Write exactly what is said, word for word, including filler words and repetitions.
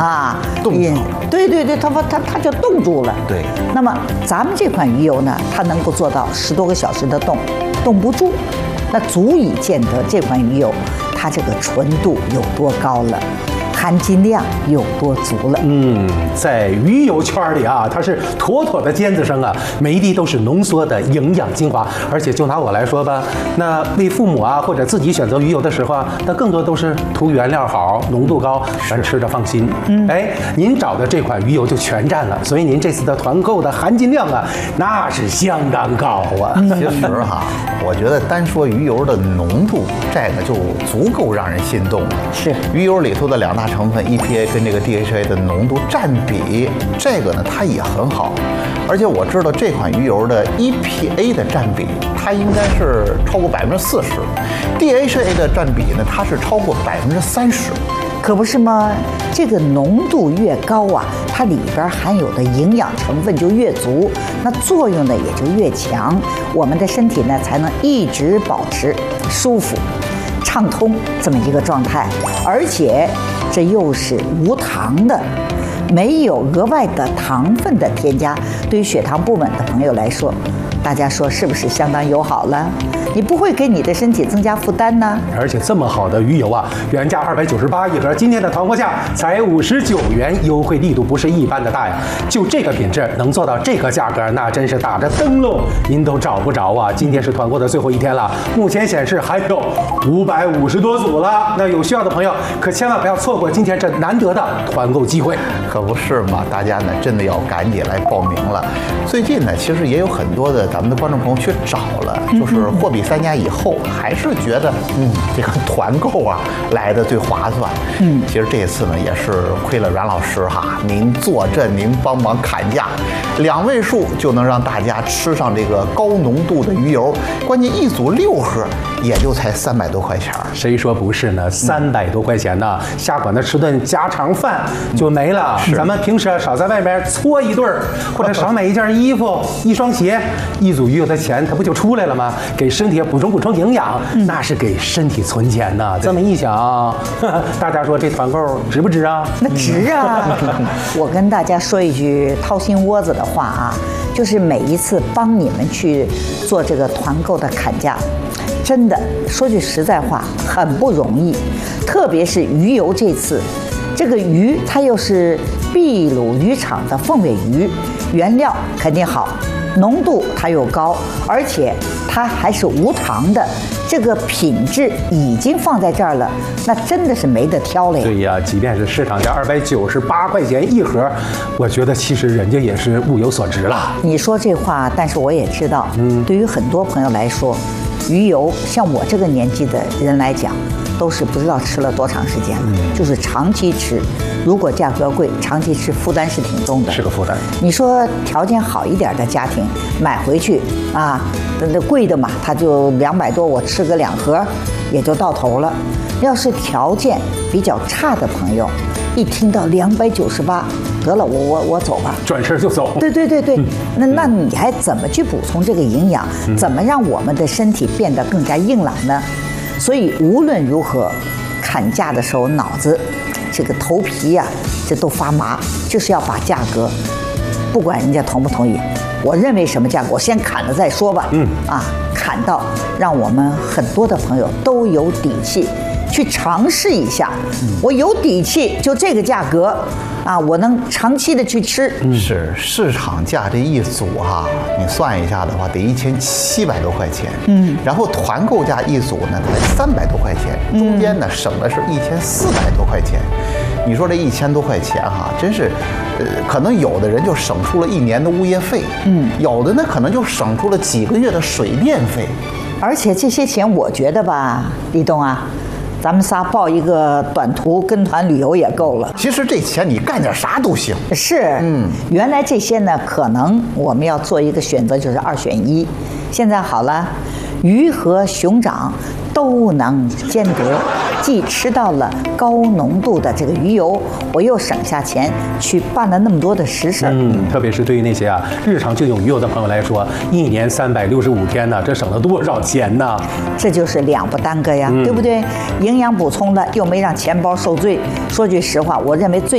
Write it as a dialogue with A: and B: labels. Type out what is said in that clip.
A: 啊，
B: 冻住，
A: 对对对，它它它就冻住了。
B: 对。
A: 那么咱们这款鱼油呢，它能够做到十多个小时的冻，冻不住，那足以见得这款鱼油它这个纯度有多高了。含金量有多足了？
C: 嗯，在鱼油圈里啊，它是妥妥的尖子生啊，每一滴都是浓缩的营养精华。而且就拿我来说吧，那为父母啊或者自己选择鱼油的时候啊，那更多都是图原料好、浓度高，咱吃着放心。嗯，哎，您找的这款鱼油就全占了，所以您这次的团购的含金量啊，那是相当高啊。
B: 其实哈，我觉得单说鱼油的浓度，这个就足够让人心动了。
A: 是鱼
B: 油里头的两大成分 E P A 跟这个 D H A 的浓度占比，这个呢它也很好，而且我知道这款鱼油的 E P A 的占比，它应该是超过百分之四十 ，D H A 的占比呢，它是超过百分之三十。
A: 可不是吗？这个浓度越高啊，它里边含有的营养成分就越足，那作用呢也就越强，我们的身体呢才能一直保持舒服、畅通这么一个状态，而且这又是无糖的，没有额外的糖分的添加，对于血糖不稳的朋友来说，大家说是不是相当友好了？你不会给你的身体增加负担呢。
C: 而且这么好的鱼油啊，原价二百九十八一盒，今天的团购价才五十九元，优惠力度不是一般的大呀！就这个品质能做到这个价格，那真是打着灯笼您都找不着啊！今天是团购的最后一天了，目前显示还有五百五十多组了。那有需要的朋友可千万不要错过今天这难得的团购机会。
B: 可不是嘛，大家呢真的要赶紧来报名了。最近呢，其实也有很多的咱们的观众朋友去找了，就是货比三家以后，还是觉得嗯这个团购啊来的最划算。嗯，其实这次呢也是亏了阮老师哈，您坐镇，您帮忙砍价，两位数就能让大家吃上这个高浓度的鱼油，关键一组六盒也就才三百多块钱。
C: 谁说不是呢？三百多块钱呢，下馆子吃顿家常饭就没了。咱们平时少在外边搓一顿儿，或者少买一件衣服、一双鞋，一组鱼油的钱它不就出来了吗？给身体补充补充营养，那是给身体存钱呐。这么一想，呵呵大家说这团购值不值啊？
A: 那值啊！我跟大家说一句掏心窝子的话啊，就是每一次帮你们去做这个团购的砍价，真的说句实在话，很不容易。特别是鱼油这次，这个鱼它又是秘鲁渔场的凤尾鱼，原料肯定好，浓度它又高，而且它还是无糖的，这个品质已经放在这儿了，那真的是没得挑了呀。
C: 对呀，即便是市场价二百九十八块钱一盒，我觉得其实人家也是物有所值了。
A: 你说这话，但是我也知道，嗯，对于很多朋友来说，鱼油像我这个年纪的人来讲，都是不知道吃了多长时间了，嗯、就是长期吃。如果价格贵，长期吃负担是挺重的，
C: 是个负担。
A: 你说条件好一点的家庭买回去啊，那贵的嘛，它就两百多，我吃个两盒也就到头了。要是条件比较差的朋友，一听到两百九十八，得了，我我我走吧，
C: 转身就走。
A: 对对对对，嗯、那那你还怎么去补充这个营养？嗯、怎么让我们的身体变得更加硬朗呢？所以无论如何，砍价的时候脑子。这个头皮呀、啊，这都发麻，就是要把价格，不管人家同不同意，我认为什么价格，我先砍了再说吧。嗯，啊，砍到让我们很多的朋友都有底气去尝试一下。嗯、我有底气，就这个价格啊，我能长期的去吃。
B: 嗯、是市场价这一组哈、啊，你算一下的话，得一千七百多块钱。嗯，然后团购价一组呢，才三百多块钱，中间呢省的是一千四百多块钱。你说这一千多块钱哈，真是，呃，可能有的人就省出了一年的物业费，嗯，有的呢可能就省出了几个月的水电费，
A: 而且这些钱我觉得吧，立冬啊，咱们仨报一个短途跟团旅游也够了。
B: 其实这钱你干点啥都行。
A: 是，嗯，原来这些呢，可能我们要做一个选择，就是二选一。现在好了，鱼和熊掌都能兼得，既吃到了高浓度的这个鱼油，我又省下钱去办了那么多的实事。
C: 嗯，特别是对于那些啊日常就用鱼油的朋友来说，一年三百六十五天呢，这省了多少钱呢？
A: 这就是两不耽搁呀，嗯、对不对？营养补充了，又没让钱包受罪。说句实话，我认为最